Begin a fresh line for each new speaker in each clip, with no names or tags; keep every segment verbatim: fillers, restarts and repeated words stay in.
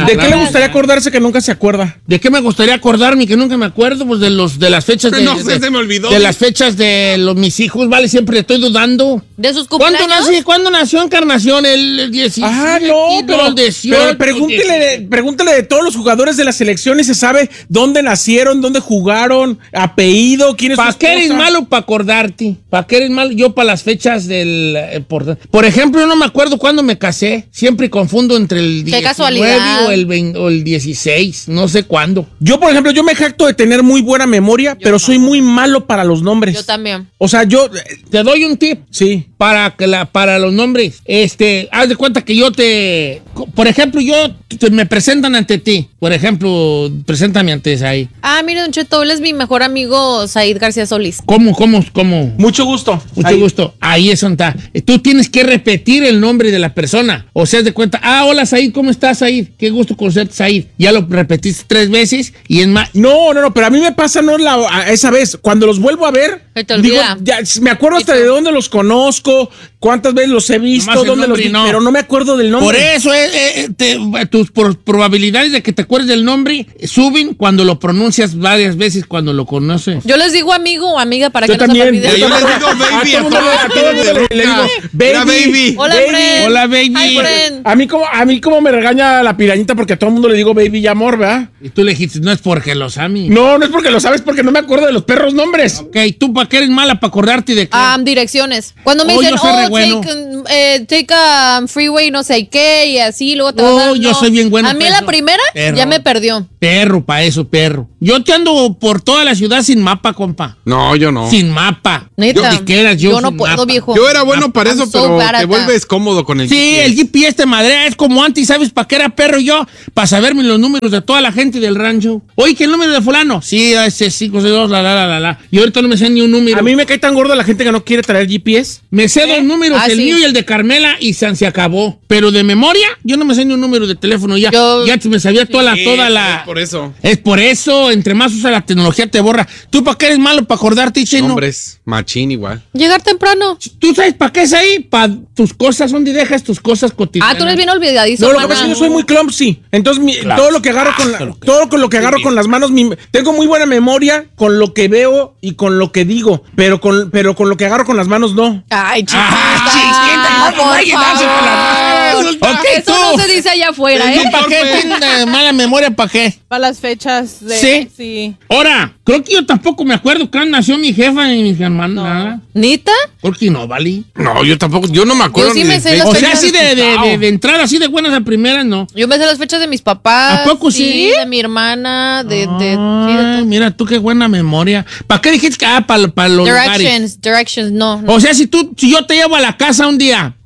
¿De qué le gustaría acordarse que nunca se acuerda?
¿De qué me gustaría acordarme que nunca me acuerdo? Pues de los de las fechas de...
No sé,
de,
se me olvidó.
De las fechas de los, mis hijos, ¿vale? Siempre estoy dudando.
¿De sus cumpleaños?
¿Cuándo nació, ¿cuándo nació Encarnación? El diecisiete.
Ah, no, pero,
el dieciocho,
pero pregúntele,
diecisiete.
pregúntele de todos los jugadores de la selección y se sabe dónde nacieron, dónde jugaron, apellido, quién es su
¿Para qué eres
esposa.
malo para acordarte? ¿Para qué eres malo? Yo para las fechas del... Eh, por, por ejemplo, yo no me acuerdo cuándo me casé. Siempre confundo entre el
Qué
diecinueve
casualidad.
o el, veinte, o el dieciséis. No sé cuándo.
Yo, por ejemplo, yo me jacto de tener muy buena memoria, pero
no.
soy muy malo para los nombres.
Yo también.
O sea, yo...
Te doy un tip.
Sí.
Para que la, para los nombres, este, haz de cuenta que yo te, por ejemplo, yo te, me presentan ante ti, por ejemplo, preséntame antes ahí.
Ah, mire, Don Cheto, él es mi mejor amigo, Said García Solís.
¿Cómo, cómo, cómo?
Mucho gusto.
Mucho
Ahí.
gusto. Ahí es donde está. Tú tienes que repetir el nombre de la persona. O sea, haz de cuenta, ah, hola Said, ¿cómo estás, Said? Qué gusto conocerte, Said. Ya lo repetiste tres veces y es más.
No, no, no, pero a mí me pasa no la, a esa vez. Cuando los vuelvo a ver,
Se te
digo,
olvida.
ya, me acuerdo hasta de dónde los conozco, cuántas veces los he visto,
Nomás el
dónde los
nombre
vi,
y no.
pero no me acuerdo del nombre.
Por eso eh, eh, te- tus por- probabilidades de que te acuerdes del nombre suben cuando lo pronuncias varias veces cuando lo conoces.
Yo les digo amigo o amiga para
Yo
que no
también.
se me olvide.
Yo les digo baby
A
a
todo mundo le- a todo
todos.
mundo le- le digo,
Era
baby.
baby.
Hola,
Baby.
friend.
Hola, baby.
Hi, friend.
A mí como a mí como me regaña la pirañita porque a todo el mundo le digo baby y amor, ¿verdad?
Y tú le dijiste, no es porque los amis.
No, no es porque lo sabes, porque no me acuerdo de los perros nombres.
Ok, ¿tú para qué eres mala para acordarte de qué?
Ah, direcciones. Cuando me
Oh,
dicen,
yo soy re
oh,
bueno.
take, um, eh, take a um, freeway, no sé qué, y así, luego te
Oh,
vas a dar,
yo
no.
soy bien bueno
A mí
para
la
eso.
primera
Perro.
ya me perdió.
Perro, para eso, perro. Yo te ando por toda la ciudad sin mapa, compa.
No, yo no.
Sin mapa.
Neta.
Yo, que eras yo,
Yo no
sin
puedo,
mapa.
viejo.
Yo era bueno para
I'm
eso,
so
pero
bad at
te vuelves cómodo con el
Sí,
G P S.
el G P S de madre es como antes, ¿sabes para qué era perro yo? Para saberme los números de toda la gente del rancho. Oye, ¿qué el número de fulano? Sí, ese cinco seis dos, la, la, la, la, la. Y ahorita no me sé ni un número.
A mí me cae tan gordo la gente que no quiere traer G P S.
Me sé dos números,
Ah,
el
sí.
mío y el de Carmela, y se, se acabó. Pero de memoria, yo no me sé ni un número de teléfono ya.
Yo-
ya me sabía toda la,
Sí,
toda la.
es por eso.
Es por eso, entre más usa la tecnología te borra. ¿Tú para qué eres malo para acordarte, Chino?
Hombres, machín igual.
Llegar temprano.
¿Tú sabes para qué es ahí? Para tus cosas, ¿dónde dejas tus cosas cotidianas?
Ah, tú eres bien olvidadizo,
No, lo que
mana.
pasa es que yo soy muy clumsy. Entonces, mi-
Clumsy.
todo lo que agarro con la-
Ah, ok.
todo con lo que agarro con las manos, mi- tengo muy buena memoria con lo que veo y con lo que digo, pero con, pero con lo que agarro con las manos no.
Ay, chiquita.
Ah, chiquita, no,
por
vaya, dárselo con las manos.
favor.
Ok,
Eso
tú.
no se dice allá afuera, ¿eh?
¿Tú para qué tienes eh, mala memoria? ¿Para qué?
Para las fechas de...
Sí.
Sí.
Ahora, creo que yo tampoco me acuerdo cuándo nació mi jefa ni mis hermanos. Nada.
¿Nita?
Creo que no, ¿vale?
No, yo tampoco, yo no me acuerdo.
Yo sí
ni
me
de
sé
fecha.
las
O sea,
fechas
así de, de, de,
Wow.
de entrada, así de buenas a primeras, no.
Yo me sé las fechas de mis papás.
¿A poco sí?
De mi hermana, de... de, sí, de
Ay,
todo.
mira, tú qué buena memoria. ¿Para qué dijiste que ah, para los lugares?
Directions, directions, no. no.
O sea, si tú, si yo te llevo a la casa un día.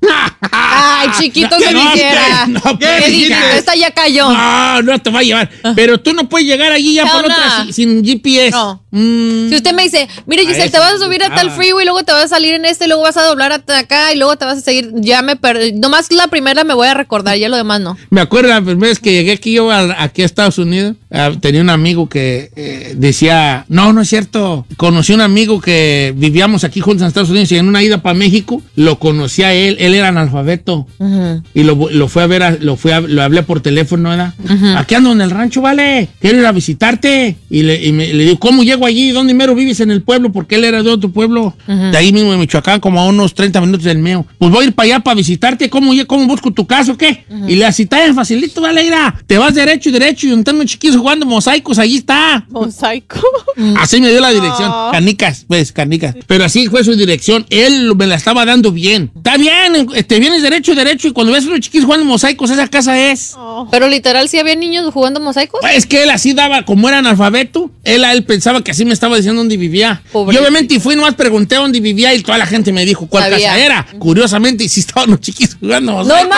Ay, chiquito, que
No,
quisiera.
no,
¿Qué
¿qué
dijiste?
dices?
Esta ya cayó.
No, no te va a llevar. Pero tú no puedes llegar allí ya
Hell
por otra
nah.
sin, sin G P S.
No.
Mm.
Si usted me dice, mire,
A
Giselle,
eso
te vas a
me
subir a tal
gustaba.
freeway, luego te vas a salir en este, luego vas a doblar hasta acá y luego te vas a seguir, ya me perdí. Nomás la primera me voy a recordar, ya lo demás no.
Me acuerdo la primera vez que llegué aquí yo a- aquí a Estados Unidos, ah, tenía un amigo que eh, decía, no, no es cierto, conocí un amigo que vivíamos aquí juntos en Estados Unidos y en una ida para México lo conocí a él, él era analfabeto y lo, lo fue a ver, a- lo fue a- lo hablé por teléfono, ¿verdad? Aquí ando en el rancho, vale, quiero ir a visitarte y le, y me- le digo, ¿cómo llego allí? ¿Dónde mero vives en el pueblo? Porque él era de otro pueblo, de ahí mismo de Michoacán, como a unos treinta minutos del mío. Pues voy a ir para allá para visitarte, ¿cómo, lle- cómo busco tu casa o qué? Y le así, está bien facilito, vale, mira, te vas derecho y derecho y un chiquillos jugando mosaicos, allí está.
Mosaico.
Así me dio la dirección. Canicas, pues, canicas. Pero así fue su dirección. Él me la estaba dando bien. Está bien, te vienes derecho, derecho, y cuando ves a los chiquillos jugando mosaicos, esa casa es.
Pero literal, ¿sí había niños jugando mosaicos?
Es que él así daba, como era analfabeto, él, él pensaba que así me estaba diciendo dónde vivía.
Pobrecito.
Y obviamente fui, nomás pregunté dónde vivía y toda la gente me dijo cuál
Sabía.
casa era. Curiosamente, y sí estaban los chiquillos jugando
¡No
mosaicos.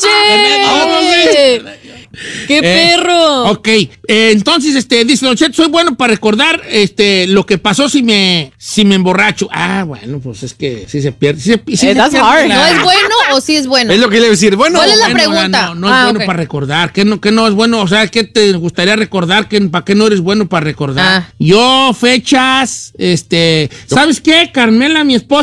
manches! ¡Qué
Eh,
perro!
Ok, eh, entonces, este, dice Don Cheto, soy bueno para recordar este, lo que pasó si me, si me emborracho. Ah, bueno, pues es que sí se pierde. Sí, se- sí se
that's
pierde
hard.
la-
¿No es bueno o sí es bueno?
Es lo que le iba a decir. Bueno,
¿Cuál es la
Bueno,
pregunta?
No, no
Ah,
es bueno
ok.
para recordar. ¿Qué no, qué no es bueno? O sea, ¿qué te gustaría recordar? ¿Qué, ¿Para qué no eres bueno para recordar?
Ah.
Yo, fechas, este... ¿Sabes qué? Carmela, mi esposa,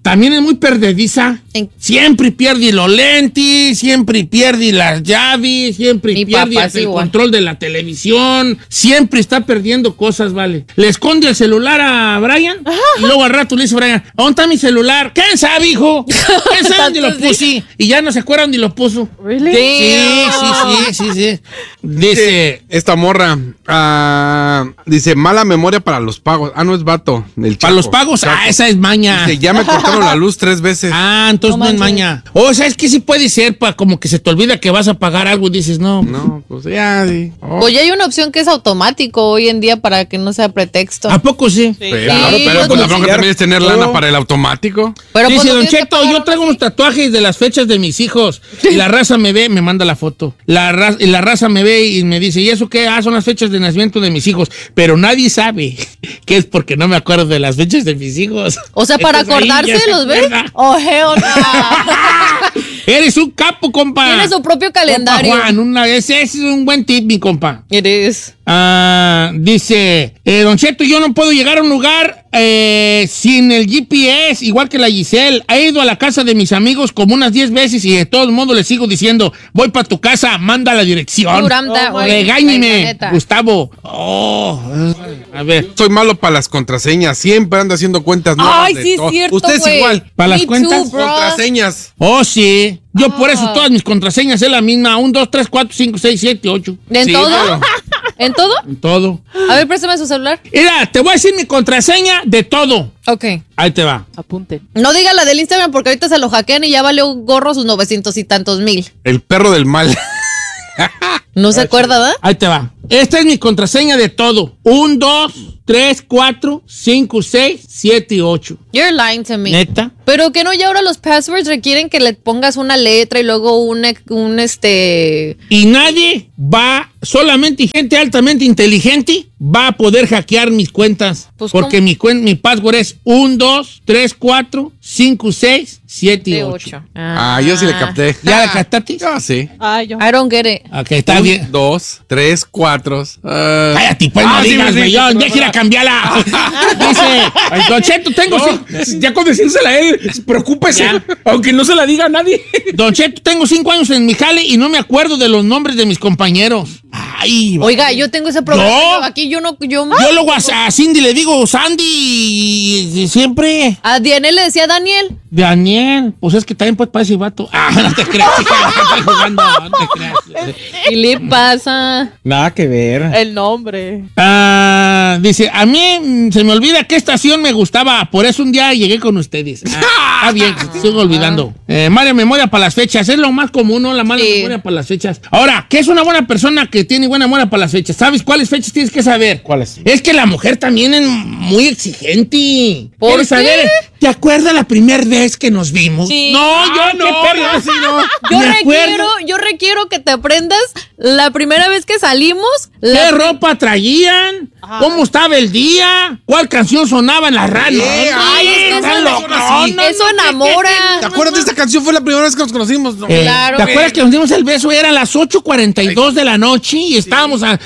también es muy perdediza.
En-
Siempre pierde los lentes, siempre pierde las llaves, siempre
Mi
pierde
papá
hasta
es
el
igual.
control de la televisión. Siempre está perdiendo cosas, vale. Le esconde el celular a Brian y luego al rato le dice Brian, ¿dónde está mi celular? ¿Quién sabe, hijo? ¿Quién sabe dónde lo puse? Y ya no se acuerda dónde lo puso.
Really?
Sí, sí, sí, sí, sí. Dice,
Esta morra ah, dice, mala memoria para los pagos. Ah, no es vato. Del
para
Chaco.
los pagos,
Chaco.
ah, esa es maña.
Dice, ya me cortaron la luz tres veces.
Ah, entonces
No
no, es
manches.
maña. O sea, es que sí puede ser, pa, como que se te olvida que vas a pagar algo y dices, no.
No, pues ya, sí. Oh.
Pues ya hay una opción que es automático hoy en día para que no sea pretexto.
¿A poco sí?
Pero,
Sí,
pero pues la
pues,
bronca
sí.
también es tener
Todo.
lana para el automático.
Pero pues
Dice
no
Don
tienes que
Cheto,
pagar
yo
aún
traigo
así.
unos tatuajes de las fechas de mis hijos. Y la raza me ve, me manda la foto. La raza, y la raza me ve y me dice, ¿y eso qué? Ah, son las fechas de nacimiento de mis hijos. Pero nadie sabe que es porque no me acuerdo de las fechas de mis hijos.
O sea, para
Entonces, ahí
acordarse
ya se
los ve.
acuerda.
Oh, hell no.
Eres un capo, compa.
Tiene su propio
Compa
calendario.
Juan, una, ese, ese es un buen tip, mi compa.
It is.
Ah, dice, eh, Don Cheto, yo no puedo llegar a un lugar eh, sin el G P S, igual que la Giselle. He ido a la casa de mis amigos como unas diez veces y de todos modos les sigo diciendo, voy para tu casa, manda la dirección.
Dude, I'm that
Oh,
way.
Regáñeme,
Like, la neta.
Gustavo. Oh, a ver.
Soy malo para las contraseñas. Siempre ando haciendo cuentas nuevas
Ay,
de
sí, es
todo.
cierto,
Usted es
güey.
igual.
¿Para las
Me
cuentas?
too, bro.
Contraseñas.
Oh, sí. Yo por eso
Ah.
todas mis contraseñas es la misma. Un, dos, tres, cuatro, cinco, seis, siete, ocho.
¿En
Sí,
todo?
pero-
¿En todo?
En todo.
A ver, préstame su celular.
Mira, te voy a decir mi contraseña de todo.
Ok.
Ahí te va.
Apunten.
No diga la del Instagram porque ahorita se lo hackean y ya valió gorro sus novecientos y tantos mil.
El perro del mal.
¿No se acuerda, verdad?
Ahí te va. Esta es mi contraseña de todo. Un, dos, tres, cuatro, cinco, seis, siete y ocho.
You're lying to me.
¿Neta?
Pero que no, ya ahora los passwords requieren que le pongas una letra y luego un, un este...
Y nadie va, solamente gente altamente inteligente va a poder hackear mis cuentas.
Pues,
porque
¿cómo?
mi, cuen- mi password es uno, dos, tres, cuatro, cinco, seis, siete y
de
ocho.
ocho.
Ah, yo sí le capté.
¿Ya la captaste?
Ah, sí.
Ay, yo.
I don't get it.
Ok, está
Un,
bien.
dos, tres, cuatro. ah,
Cállate, pues
Ah,
no
sí,
digas,
sí,
güey.
sí,
Yo,
sí,
déjala cambiarla. Dice, Don Cheto, tengo,
No,
cin-
ya con decírsela a él, preocúpese.
Ya.
Aunque no se la diga a nadie.
Don Cheto, tengo cinco años en mi jale y no me acuerdo de los nombres de mis compañeros. Ay,
Oiga, yo tengo ese problema.
¿No?
Aquí yo no... Yo,
yo luego a, a Cindy le digo Sandy y, y siempre.
A Diane le decía Daniel.
Daniel, pues es que también pues parece vato. Ah, no te creas, chica, estoy jugando, no te creas.
¿Qué le pasa?
Nada que ver.
El nombre.
Ah, dice, a mí mm, se me olvida qué estación me gustaba, por eso un día llegué con ustedes. Ah, está bien, se te sigo olvidando. Eh, mala memoria para las fechas, es lo más común, ¿no? La mala
Sí.
memoria para las fechas. Ahora, ¿qué es una buena persona que tiene buena memoria para las fechas? ¿Sabes cuáles fechas tienes que saber?
¿Cuáles?
Es que la mujer también es muy exigente.
¿Por
¿Quieres
qué?
saber? ¿Te acuerdas la primera vez que nos vimos?
Sí.
No, yo
Ah,
qué
no,
perro,
no,
sí, no.
Yo
Me acuerdo.
requiero, yo requiero que te aprendas la primera vez que salimos.
¿Qué
La
ropa traían? ¿Cómo estaba el día? ¿Cuál canción sonaba en la radio?
Eh,
Ay, es que eso,
Están locos.
así.
eso enamora.
¿Te acuerdas de esta canción? Fue la primera vez que nos conocimos. No.
Eh,
Claro.
¿Te acuerdas que nos dimos el beso? Eran las ocho cuarenta y dos de la noche y estábamos a...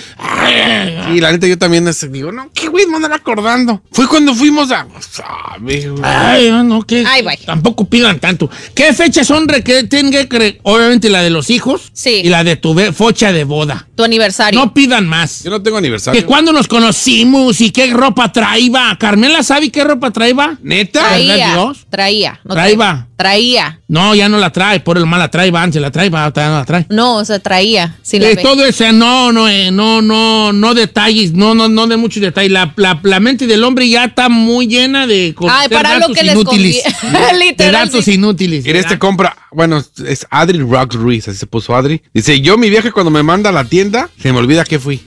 Y la neta, yo también es- digo, no, qué güey, me andan acordando. Fue cuando fuimos a. Sabe, güey.
Ay, no, que
Ay, güey.
tampoco pidan tanto. ¿Qué fechas son re- que tienen que cre- obviamente la de los hijos
Sí.
y la de tu be- fecha de boda?
Tu aniversario.
No pidan más.
Yo no tengo aniversario.
Que cuando nos conocimos y qué ropa traía. Carmela, ¿sabe qué ropa traía?
¿Neta?
¿Verdad,
traía.
Dios?
Traía. No
Traía.
traía. Traía.
No, ya no la trae, por el mal la trae, antes la trae, ahora no la trae.
No, o sea, traía. Sí la
Eh,
ve.
todo eso, no, no, eh, no, no, no detalles, no, no, no de muchos detalles. La, la, la mente del hombre ya está muy llena de con-
Ay,
de
para lo
datos
que les
inútiles.
conviene.
De
Literal,
datos
sí.
inútiles.
Mira, este
¿verdad?
compra, bueno, es Adri Rock Ruiz, así se puso Adri. Dice, yo mi viaje cuando me manda a la tienda, se me olvida que fui.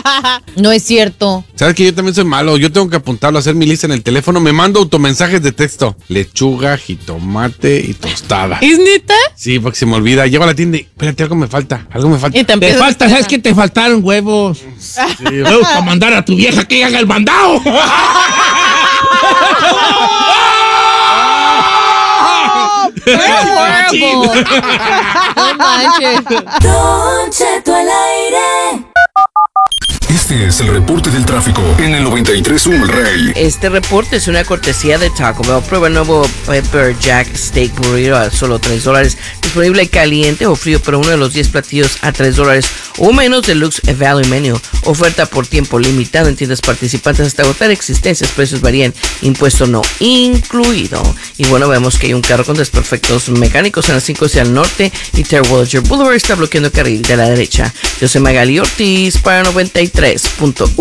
No es cierto.
¿Sabes que yo también soy malo? Yo tengo que apuntarlo, hacer mi lista en el teléfono. Me mando automensajes de texto. Lechuga, jitomate y tostada.
¿Es neta?
Sí, porque se me olvida. Llego a la tienda y, espérate, algo me falta, algo me falta.
Y te
Te
empiezas
falta,
a
¿sabes qué? Te faltaron huevos. Luego para mandar a tu vieja que haga el mandado.
horrible. No manches.
Don Cheto al aire.
Este
Este es el reporte del tráfico en el noventa y tres punto uno El Rey.
Este reporte es una cortesía de Taco Bell. Prueba el nuevo Pepper Jack Steak Burrito a solo tres dólares. Disponible caliente o frío, pero uno de los diez platillos a tres dólares o menos. Deluxe Value Menu. Oferta por tiempo limitado en tiendas participantes hasta agotar existencias. Precios varían. Impuesto no incluido. Y bueno, vemos que hay un carro con desperfectos mecánicos en la cinco hacia el norte y Terwilliger Boulevard está bloqueando el carril de la derecha. Yo soy Magali Ortiz para noventa y tres punto uno